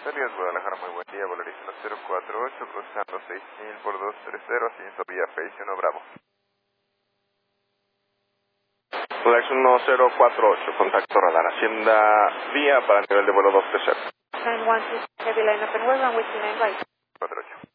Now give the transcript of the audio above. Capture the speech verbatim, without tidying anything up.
Sergio Guadalajara, muy buen día, Valorísimo cero cuatro ocho, cruzando seis mil por dos tres cero, asiento vía Face uno Bravo. Flex uno cero cuatro ocho, contacto radar, Hacienda vía para nivel de vuelo dos tres cero. nine one two, heavy line up and we're runway two nine right. cuatro ocho.